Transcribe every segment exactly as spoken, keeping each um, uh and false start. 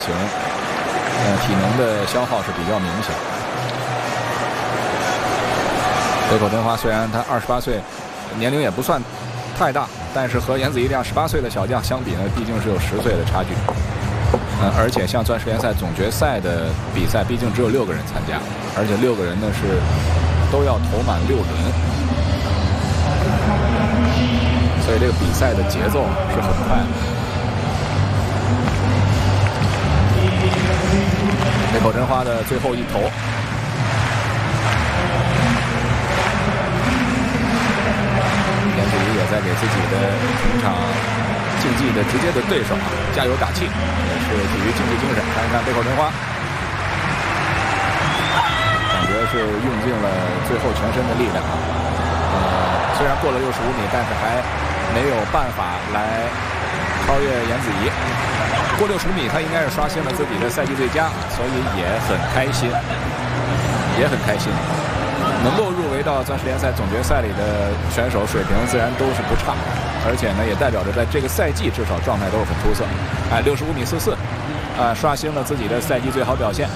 型，呃，体能的消耗是比较明显。北口真花虽然他二十八岁，年龄也不算太大，但是和颜子怡这样十八岁的小将相比呢，毕竟是有十岁的差距。呃，而且像钻石联赛总决赛的比赛，毕竟只有六个人参加，而且六个人呢是都要投满六轮，所以这个比赛的节奏是很快的。北口真花的最后一投。颜子怡也在给自己的同场竞技的直接的对手啊加油打气，也是体育竞技精神。看一看北口真花，感觉是用尽了最后全身的力量啊。呃，虽然过了六十五米，但是还没有办法来超越颜子怡。过六十米，他应该是刷新了自己的赛季最佳，所以也很开心，也很开心。能够入围到钻石联赛总决赛里的选手水平自然都是不差，而且呢也代表着在这个赛季至少状态都是很出色。哎，六十五米四四，啊，刷新了自己的赛季最好表现。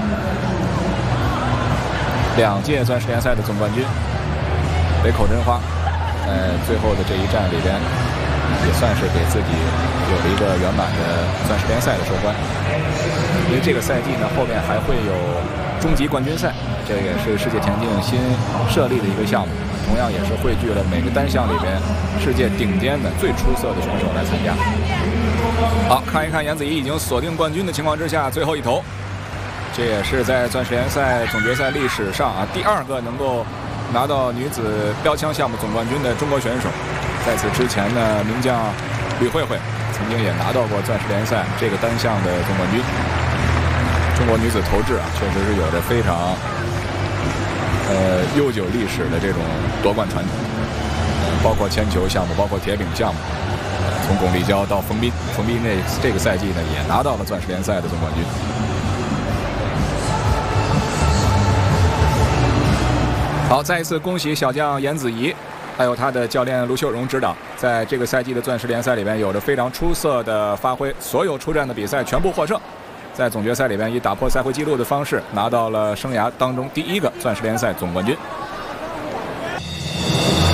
两届钻石联赛的总冠军北口真花，在最后的这一战里边，也算是给自己有了一个圆满的钻石联赛的收官。因为这个赛季呢，后面还会有终极冠军赛，这也是世界田径新设立的一个项目，同样也是汇聚了每个单项里边世界顶尖的最出色的选手来参加。好，看一看颜子怡已经锁定冠军的情况之下，最后一投，这也是在钻石联赛总决赛历史上啊第二个能够拿到女子标枪项目总冠军的中国选手。在此之前呢，名将吕慧慧曾经也拿到过钻石联赛这个单项的总冠军。中国女子投掷啊，确实是有着非常呃悠久历史的这种夺冠传统，包括铅球项目，包括铁饼项目，从巩立姣到冯彬，冯彬这这个赛季呢也拿到了钻石联赛的总冠军。好，再一次恭喜小将颜子怡，还有他的教练卢秀荣指导，在这个赛季的钻石联赛里边有着非常出色的发挥，所有出战的比赛全部获胜。在总决赛里边以打破赛会纪录的方式拿到了生涯当中第一个钻石联赛总冠军。